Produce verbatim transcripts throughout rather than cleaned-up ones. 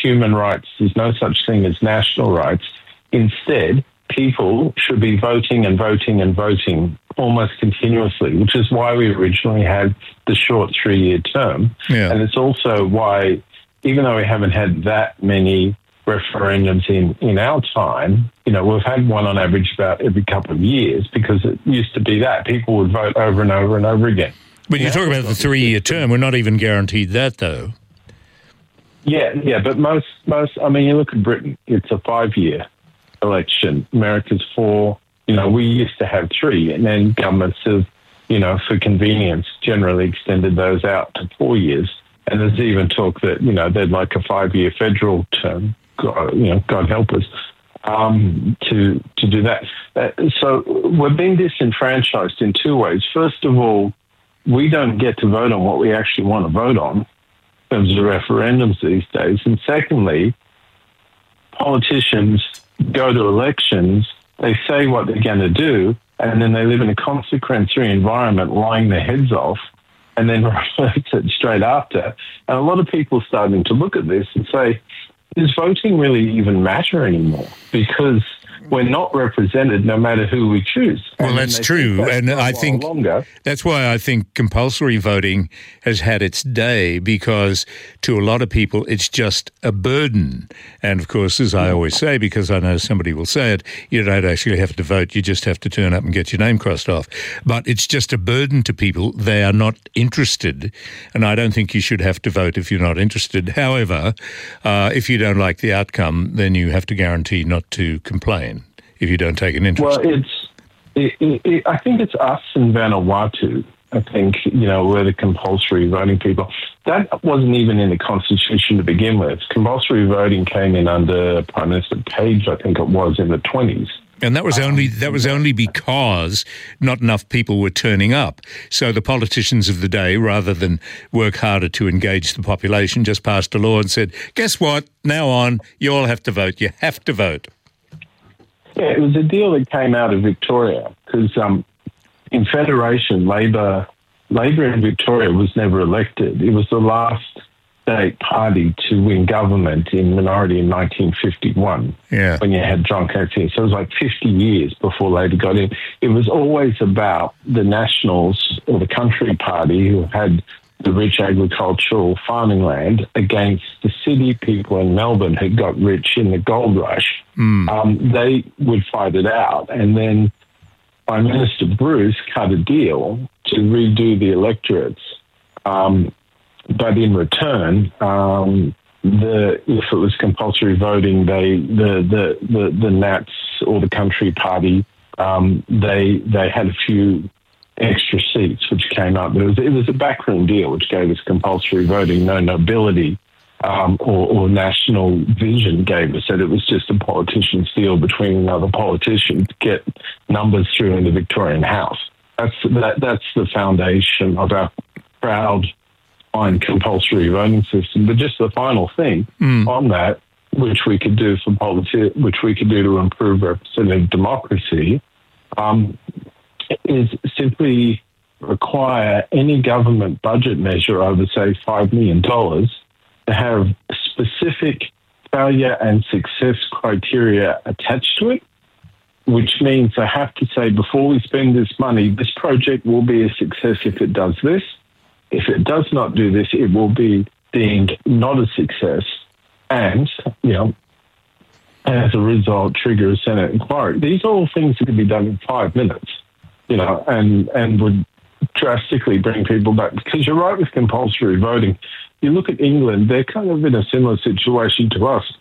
human rights. There's no such thing as national rights. Instead, people should be voting and voting and voting almost continuously, which is why we originally had the short three-year term. Yeah. And it's also why, even though we haven't had that many referendums in, in our time, you know, we've had one on average about every couple of years, because it used to be that. People would vote over and over and over again. But you talk about the three-year term. We're not even guaranteed that, though. Yeah, yeah, but most, most, I mean, you look at Britain, it's a five-year election. America's four. You know, we used to have three, and then governments have, you know, for convenience, generally extended those out to four years. And there's even talk that, you know, they'd like a five-year federal term, God, you know, God help us, um, to, to do that. Uh, so we're being disenfranchised in two ways. First of all, we don't get to vote on what we actually want to vote on in terms of referendums these days. And secondly, politicians go to elections, they say what they're going to do, and then they live in a consequence-free environment, lying their heads off, and then reverse it straight after. And a lot of people are starting to look at this and say, does voting really even matter anymore? Because we're not represented no matter who we choose. Well, that's true. That's and I think longer. That's why I think compulsory voting has had its day, because to a lot of people it's just a burden. And of course, as I always say, because I know somebody will say it, you don't actually have to vote, you just have to turn up and get your name crossed off. But it's just a burden to people. They are not interested. And I don't think you should have to vote if you're not interested. However, uh, if you don't like the outcome, then you have to guarantee not to complain if you don't take an interest. Well, it's. It, it, it, I think it's us in Vanuatu. I think, you know, we're the compulsory voting people. That wasn't even in the Constitution to begin with. Compulsory voting came in under Prime Minister Page, I think it was, in the twenties. And that was only that was only because not enough people were turning up. So the politicians of the day, rather than work harder to engage the population, just passed a law and said, guess what? Now on, you all have to vote. You have to vote. Yeah, it was a deal that came out of Victoria, because um, in Federation, Labor, Labor in Victoria was never elected. It was the last state party to win government in minority in nineteen fifty-one, yeah. when you had John Coetzee. So it was like fifty years before Labor got in. It was always about the Nationals or the Country Party, who had the rich agricultural farming land, against the city people in Melbourne who got rich in the gold rush. Mm. Um, they would fight it out. And then Prime Minister Bruce cut a deal to redo the electorates. Um, but in return, um, the if it was compulsory voting, they the the the, the Nats or the Country Party, um, they they had a few extra seats which came up. It was, it was a backroom deal which gave us compulsory voting, no nobility um, or, or national vision gave us it. It was just a politician's deal between another politician to get numbers through in the Victorian House. That's that, that's the foundation of our proud fine compulsory voting system. But just the final thing mm. on that, which we could do for politi- which we could do to improve representative democracy, um, is simply require any government budget measure over, say, five million dollars to have specific failure and success criteria attached to it, which means they have to say, before we spend this money, this project will be a success if it does this. If it does not do this, it will be deemed not a success, and, you know, as a result, trigger a Senate inquiry. These are all things that can be done in five minutes. You know, and, and would drastically bring people back. Because you're right with compulsory voting. You look at England, they're kind of in a similar situation to us.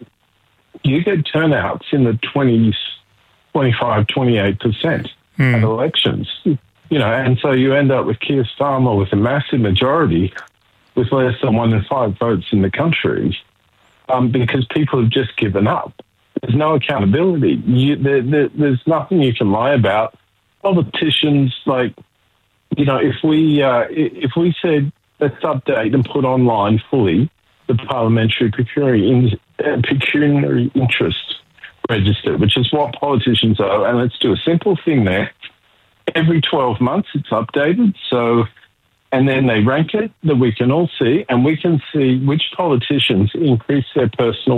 You get turnouts in the twenties, twenty-five, twenty-eight percent mm. at elections. You know, and so you end up with Keir Starmer with a massive majority with less than one in five votes in the country um, because people have just given up. There's no accountability. You, there, there, there's nothing you can lie about. Politicians, like, you know, if we uh, if we said let's update and put online fully the parliamentary pecuniary, in, uh, pecuniary interest register, which is what politicians are, and let's do a simple thing there. Every twelve months it's updated, so and then they rank it that we can all see, and we can see which politicians increase their personal